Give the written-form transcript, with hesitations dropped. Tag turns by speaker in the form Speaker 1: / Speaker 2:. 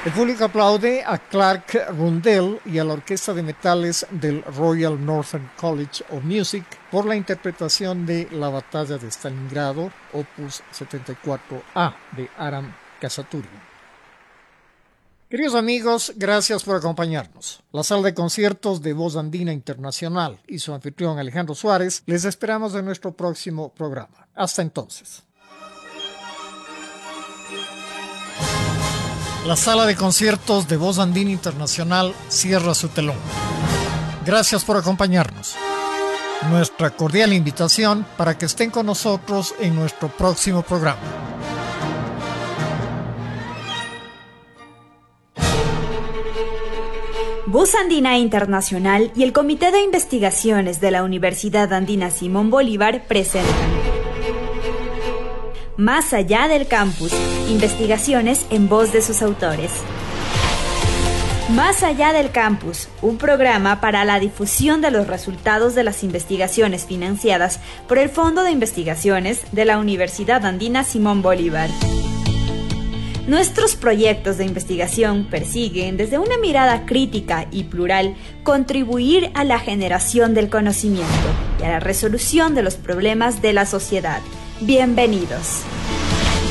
Speaker 1: El público aplaude a Clark Rundell y a la Orquesta de Metales del Royal Northern College of Music por la interpretación de La Batalla de Stalingrado, opus 74A de Aram Khachaturian. Queridos amigos, gracias por acompañarnos. La sala de conciertos de Voz Andina Internacional y su anfitrión Alejandro Suárez les esperamos en nuestro próximo programa. Hasta entonces. La sala de conciertos de Voz Andina Internacional cierra su telón. Gracias por acompañarnos. Nuestra cordial invitación para que estén con nosotros en nuestro próximo programa.
Speaker 2: Voz Andina Internacional y el Comité de Investigaciones de la Universidad Andina Simón Bolívar presentan Más allá del campus, investigaciones en voz de sus autores. Más allá del campus, un programa para la difusión de los resultados de las investigaciones financiadas por el Fondo de Investigaciones de la Universidad Andina Simón Bolívar. Nuestros proyectos de investigación persiguen, desde una mirada crítica y plural, contribuir a la generación del conocimiento y a la resolución de los problemas de la sociedad. Bienvenidos.